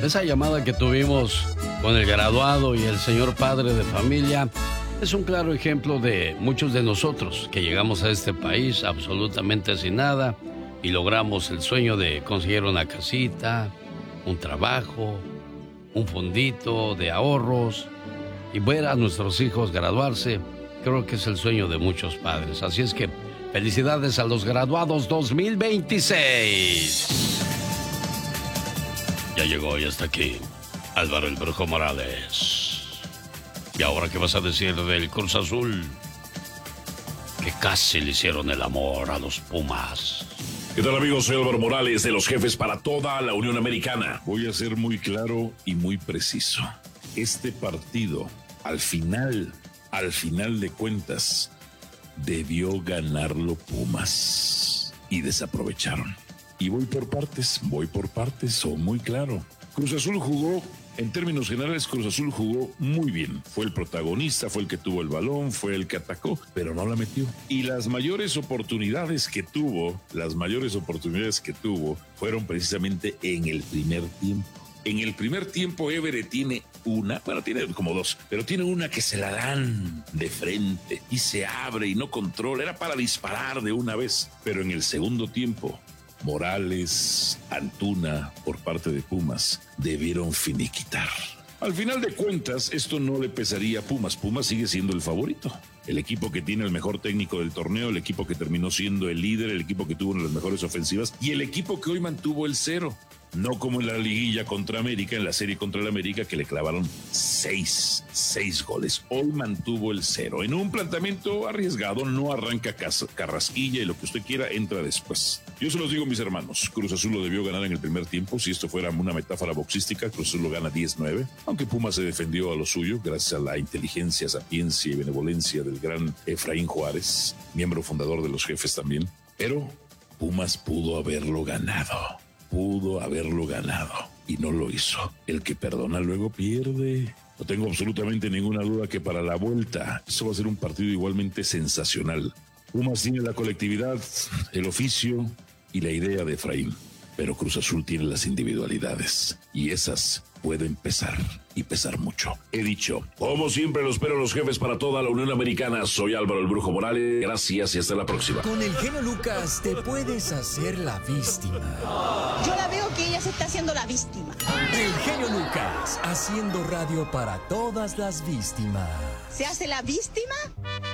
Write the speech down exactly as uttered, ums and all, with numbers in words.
Esa llamada que tuvimos con el graduado y el señor padre de familia es un claro ejemplo de muchos de nosotros que llegamos a este país absolutamente sin nada y logramos el sueño de conseguir una casita, un trabajo, un fondito de ahorros y ver a nuestros hijos graduarse. Creo que es el sueño de muchos padres. Así es que felicidades a los graduados dos mil veintiséis. Ya llegó y está aquí Álvaro el Brujo Morales. ¿Y ahora qué vas a decir del Cruz Azul? Que casi le hicieron el amor a los Pumas. ¿Qué tal, amigos? Soy Álvaro Morales, de los Jefes para toda la Unión Americana. Voy a ser muy claro y muy preciso. Este partido, al final, al final de cuentas, debió ganarlo Pumas. Y desaprovecharon. Y voy por partes, voy por partes, soy muy claro. Cruz Azul jugó, en términos generales, Cruz Azul jugó muy bien. Fue el protagonista, fue el que tuvo el balón, fue el que atacó, pero no la metió. Y las mayores oportunidades que tuvo, las mayores oportunidades que tuvo, fueron precisamente en el primer tiempo. En el primer tiempo, Everett tiene una, bueno, tiene como dos, pero tiene una que se la dan de frente y se abre y no controla. Era para disparar de una vez, pero en el segundo tiempo, Morales, Antuna, por parte de Pumas, debieron finiquitar. Al final de cuentas, esto no le pesaría a Pumas. Pumas sigue siendo el favorito. El equipo que tiene el mejor técnico del torneo, el equipo que terminó siendo el líder, el equipo que tuvo una de las mejores ofensivas y el equipo que hoy mantuvo el cero. No como en la liguilla contra América, en la serie contra el América, que le clavaron seis, seis goles. Hoy mantuvo el cero. En un planteamiento arriesgado, no arranca Carrasquilla y lo que usted quiera entra después. Yo se los digo, mis hermanos, Cruz Azul lo debió ganar en el primer tiempo. Si esto fuera una metáfora boxística, Cruz Azul lo gana diez nueve. Aunque Pumas se defendió a lo suyo, gracias a la inteligencia, sapiencia y benevolencia del gran Efraín Juárez, miembro fundador de los Jefes también. Pero Pumas pudo haberlo ganado. Pudo haberlo ganado y no lo hizo. El que perdona luego pierde. No tengo absolutamente ninguna duda que para la vuelta eso va a ser un partido igualmente sensacional. Pumas tiene la colectividad, el oficio y la idea de Efraín, pero Cruz Azul tiene las individualidades y esas pueden pesar y pesar mucho. He dicho, como siempre, los espero los Jefes para toda la Unión Americana. Soy Álvaro el Brujo Morales. Gracias y hasta la próxima. Con el genio Lucas te puedes hacer la víctima. Yo la veo que ella se está haciendo la víctima. El genio Lucas, haciendo radio para todas las víctimas. ¿Se hace la víctima?